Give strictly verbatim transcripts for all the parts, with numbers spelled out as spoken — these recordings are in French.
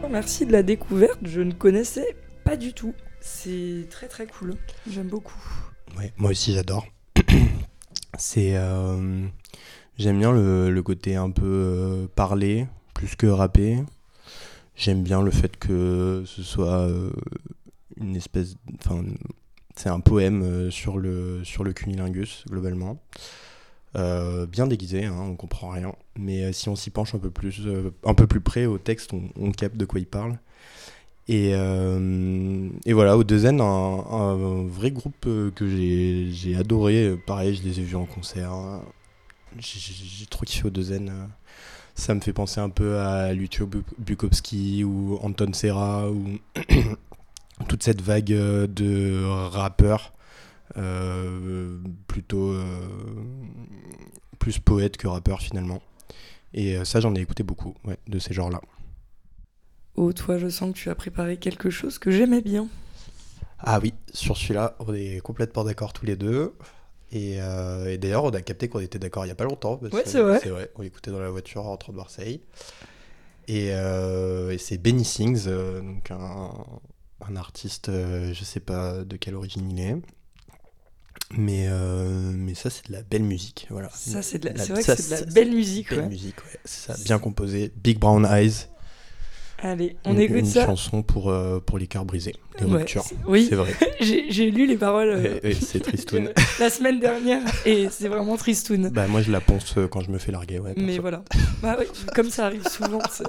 franchement, merci de la découverte. Je ne connaissais pas du tout. C'est très très cool. J'aime beaucoup. Ouais, moi aussi, j'adore. C'est, euh, j'aime bien le, le côté un peu euh, parler, plus que rapper. J'aime bien le fait que ce soit euh, une espèce... Enfin, c'est un poème euh, sur le, sur le cunnilingus, globalement. Euh, bien déguisé, hein, on comprend rien. Mais euh, si on s'y penche un peu plus, euh, un peu plus près au texte, on, on capte de quoi il parle. Et, euh, et voilà, Odezen, un, un vrai groupe euh, que j'ai, j'ai adoré. Pareil, je les ai vus en concert. J'ai, j'ai, j'ai trop kiffé Odezen. Ça me fait penser un peu à Lucio Bu- Bukowski ou Anton Serra ou toute cette vague de rappeurs euh, plutôt euh, plus poètes que rappeurs finalement. Et euh, ça, j'en ai écouté beaucoup, ouais, de ces genres-là. Oh, toi, je sens que tu as préparé quelque chose que j'aimais bien. Ah oui, sur celui-là, on est complètement d'accord tous les deux. Et, euh, et d'ailleurs, on a capté qu'on était d'accord il n'y a pas longtemps. Parce Ouais, que c'est vrai. C'est vrai, on l'écoutait dans la voiture en rentrant de Marseille. Et, euh, et c'est Benny Sings, euh, donc un, un artiste, euh, je sais pas de quelle origine il est. Mais, euh, mais ça, c'est de la belle musique. Voilà. Ça, c'est, de la... La- c'est vrai ça, que c'est de la ça, belle musique. Belle Ouais. musique, ouais. C'est ça, bien composé. Big Brown Eyes. Allez, on Une, écoute une ça. chanson pour, euh, pour les cœurs brisés, les Ouais, ruptures. c'est- Oui, C'est vrai. j'ai, j'ai lu les paroles euh, Et- et c'est tristoun. la semaine dernière et c'est vraiment tristoun. Bah, moi, je la ponce euh, quand je me fais larguer. Ouais, Mais perso. voilà. Bah oui, comme ça arrive souvent. c'est-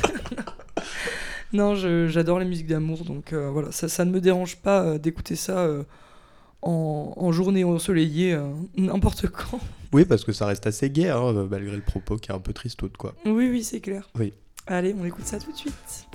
non, je, j'adore les musiques d'amour, donc euh, voilà, ça, ça ne me dérange pas euh, d'écouter ça euh, en, en journée ensoleillée, euh, n'importe quand. Oui, parce que ça reste assez gai, hein, malgré le propos qui est un peu tristoun, quoi. Oui, oui, c'est clair. Oui. Allez, on écoute ça tout de suite.